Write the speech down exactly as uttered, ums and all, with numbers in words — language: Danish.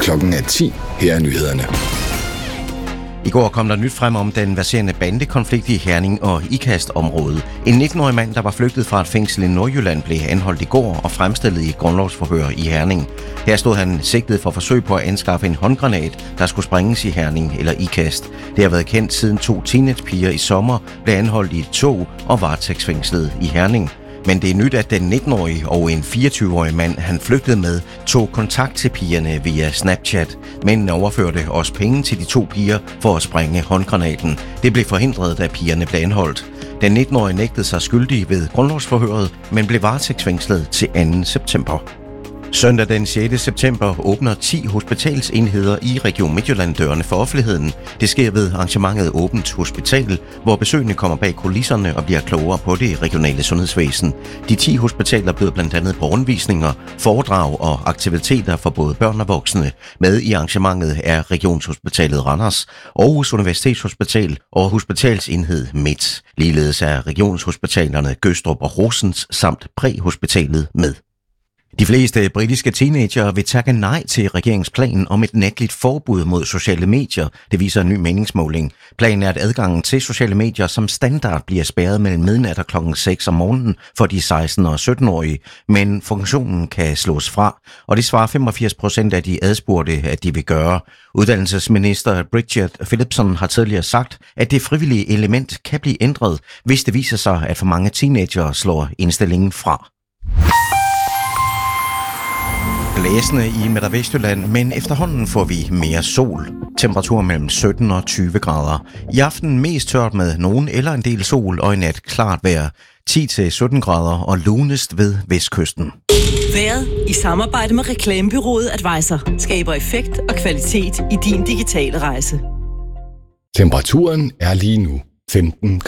Klokken er ti. Her er nyhederne. I går kom der nyt frem om den verserende bandekonflikt i Herning og Ikast-området. En nitten-årig mand, der var flygtet fra et fængsel i Nordjylland, blev anholdt i går og fremstillet i et grundlovsforhør i Herning. Her stod han sigtet for forsøg på at anskaffe en håndgranat, der skulle sprænges i Herning eller Ikast. Det har været kendt siden to teenagepiger i sommer blev anholdt i et tog og varetægtsfængslet i Herning. Men det er nyt, at den nitten-årige og en fireogtyve-årig mand, han flygtede med, tog kontakt til pigerne via Snapchat. Mændene overførte også penge til de to piger for at sprænge håndgranaten. Det blev forhindret, da pigerne blev anholdt. Den nitten-årige nægtede sig skyldig ved grundlovsforhøret, men blev varetægtsfængslet til anden september. Søndag den sjette september åbner ti hospitalsenheder i Region Midtjylland dørene for offentligheden. Det sker ved arrangementet Åbent Hospital, hvor besøgende kommer bag kulisserne og bliver klogere på det regionale sundhedsvæsen. De ti hospitaler byder blandt andet på rundvisninger, foredrag og aktiviteter for både børn og voksne. Med i arrangementet er Regionshospitalet Randers, Aarhus Universitetshospital og Hospitalsenhed Midt. Ligeledes er regionshospitalerne Gødstrup og Rosens samt Præhospitalet med. De fleste britiske teenagere vil takke nej til regeringsplanen om et natligt forbud mod sociale medier. Det viser en ny meningsmåling. Planen er, at adgangen til sociale medier som standard bliver spærret mellem midnat og klokken seks om morgenen for de seksten- og sytten-årige, men funktionen kan slås fra, og det svarer femogfirs procent af de adspurgte, at de vil gøre. Uddannelsesminister Bridget Phillipson har tidligere sagt, at det frivillige element kan blive ændret, hvis det viser sig, at for mange teenagere slår indstillingen fra. Blæsende i Midt- og Vestjylland, men efterhånden får vi mere sol. Temperatur mellem sytten og tyve grader. I aften mest tørt med nogen eller en del sol og i nat klart vejr. ti til sytten grader og lunest ved vestkysten. Vejret i samarbejde med reklamebureauet Advisor skaber effekt og kvalitet i din digitale rejse. Temperaturen er lige nu femten